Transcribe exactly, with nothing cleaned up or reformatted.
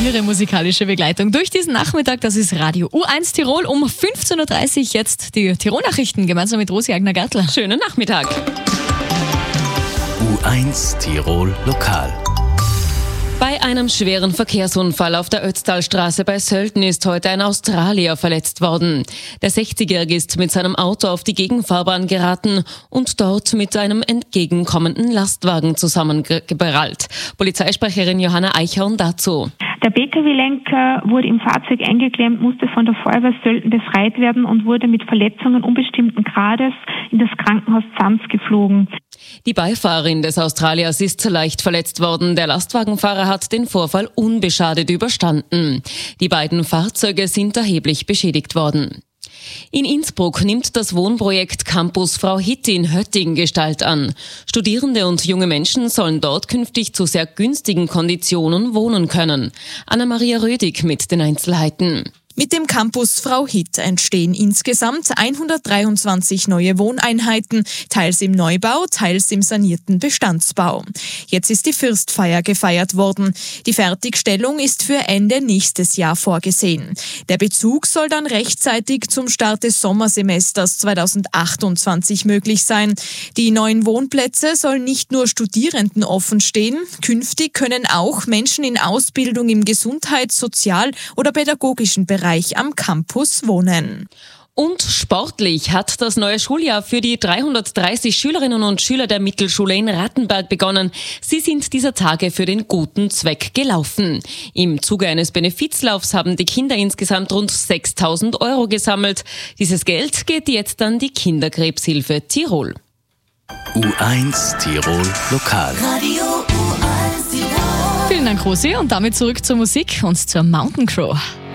Ihre musikalische Begleitung durch diesen Nachmittag. Das ist Radio U eins Tirol um fünfzehn Uhr dreißig. Jetzt die Tirol-Nachrichten gemeinsam mit Rosi Agner-Gartler. Schönen Nachmittag. U eins Tirol Lokal. Bei einem schweren Verkehrsunfall auf der Ötztalstraße bei Sölden ist heute ein Australier verletzt worden. Der sechzigjährige ist mit seinem Auto auf die Gegenfahrbahn geraten und dort mit einem entgegenkommenden Lastwagen zusammengeprallt. Polizeisprecherin Johanna Eichhorn dazu. Der B K W-Lenker wurde im Fahrzeug eingeklemmt, musste von der Feuerwehr Sölden befreit werden und wurde mit Verletzungen unbestimmten Grades in das Krankenhaus Zams geflogen. Die Beifahrerin des Australiers ist leicht verletzt worden. Der Lastwagenfahrer hat den Vorfall unbeschadet überstanden. Die beiden Fahrzeuge sind erheblich beschädigt worden. In Innsbruck nimmt das Wohnprojekt Campus Frau Hitt in Hötting Gestalt an. Studierende und junge Menschen sollen dort künftig zu sehr günstigen Konditionen wohnen können. Anna-Maria Rödig mit den Einzelheiten. Mit dem Campus Frau Hitt entstehen insgesamt hundertdreiundzwanzig neue Wohneinheiten, teils im Neubau, teils im sanierten Bestandsbau. Jetzt ist die Fürstfeier gefeiert worden. Die Fertigstellung ist für Ende nächstes Jahr vorgesehen. Der Bezug soll dann rechtzeitig zum Start des Sommersemesters zweitausendachtundzwanzig möglich sein. Die neuen Wohnplätze sollen nicht nur Studierenden offen stehen. Künftig können auch Menschen in Ausbildung im Gesundheits-, Sozial- oder pädagogischen Bereich am Campus wohnen. Und sportlich hat das neue Schuljahr für die dreihundertdreißig Schülerinnen und Schüler der Mittelschule in Rattenberg begonnen. Sie sind dieser Tage für den guten Zweck gelaufen. Im Zuge eines Benefizlaufs haben die Kinder insgesamt rund sechstausend Euro gesammelt. Dieses Geld geht jetzt an die Kinderkrebshilfe Tirol. U eins Tirol Lokal. Radio U eins Tirol. Vielen Dank, Rosi. Und damit zurück zur Musik und zur Mountain Crow.